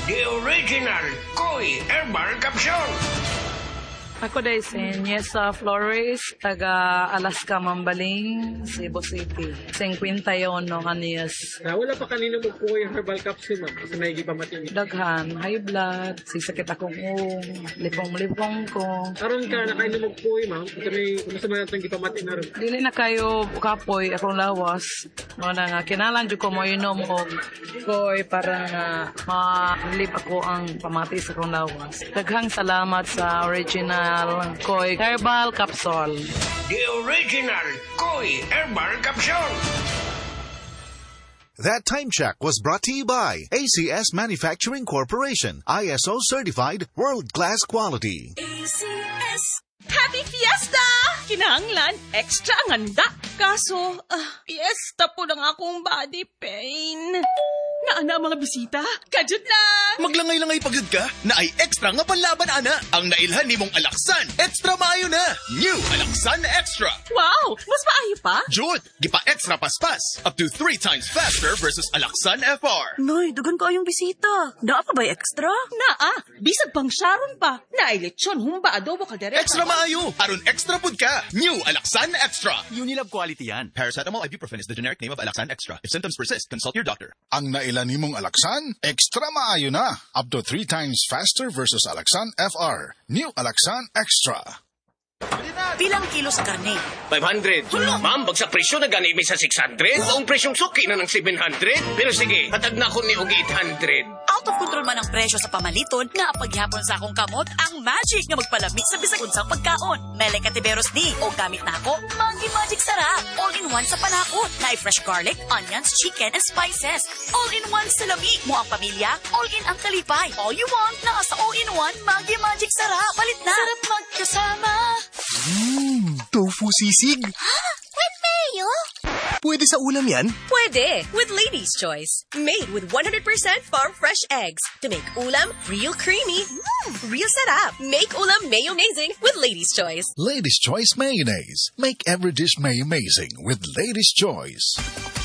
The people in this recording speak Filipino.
The original Koi Herbal Capsule. Ako dahil si Niesa Flores, taga Alaska, Mambaling, Cebu City. 51 kaniyas. Wala pa kanina mo po yung herbal capsule, ma'am. Kasi may pamatin. Daghan, high blood, sisakit akong lipong-lipong ko. Karon ka, nakainom mo po ma'am. Kasi may masama natin gipamatin na rin. Dili na kayo kapoy akong lawas. Muna nga, kinalan dyan ko mo inom o koy para nga ma-live ako ang pamati sa akong lawas. Daghang salamat sa original Koi Herbal Capsule. The original Koi Herbal Capsule. That time check was brought to you by ACS Manufacturing Corporation, ISO certified world-class quality. ACS. Happy Fiesta! Kinahanglan, extra ang handa. Kaso, fiesta po ng akong body pain. Naana mga bisita? Kajud lang! Maglangay-langay pagod ka? Na ay extra nga panlaban, ana. Ang nailhan ni mong Alaksan. Extra maayo na. New Alaksan Extra. Wow! Mas maayo pa? Jud, gipa extra paspas. Up to 3 times faster versus Alaksan FR. Noy, dugan ko ayong bisita. Naa pa ba'y extra? Naa, bisag pang Sharon pa. Nailetsyon, humba adobo kaldereta. Extra maayo. Aron extra pud ka. New Alaksan Extra. Unilab quality yan. Paracetamol ibuprofen is the generic name of Alaksan Extra. If symptoms persist, consult your doctor. Ang nailan nimong Alaksan, extra maayo na. Up to 3 times faster versus Alaksan FR. New Alaksan Extra. Pilang kilo sa karne? 500. Ma'am, bagsak presyo na gani may sa 600. Ang presyong suki na ng 700. Pero sige, hatag na ko ni og 800. Out of control man ang presyo sa pamaliton na paghihapon sa akong kamot ang magic nga magpalamig sa bisag unsang pagkaon. Mele Katiberos ni o gamit na ako Maggi Magic Sarap. All-in-one sa panakot. Na fresh garlic, onions, chicken, and spices. All-in-one sa labi mo ang pamilya. All-in ang kalipay. All you want na sa all-in-one Maggi Magic Sarap. Palit na. Sarap magkasama. Tofu sisig. With mayo? Pwede sa ulam yan? Pwede, with Lady's Choice. Made with 100% farm-fresh eggs. To make ulam real creamy, real sarap. Make ulam mayo-mazing with Lady's Choice. Lady's Choice Mayonnaise. Make every dish may amazing with Lady's Choice.